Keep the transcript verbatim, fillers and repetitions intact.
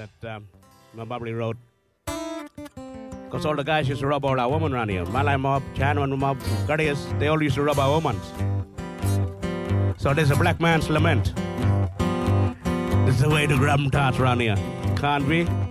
at um, Mababli Road. Because all the guys used to rob all our women around here. Malay mob, Chanwan mob, Kadiyas, they all used to rob our women. So there's a black man's lament. This is the way to grab them tarts around here. Can't we?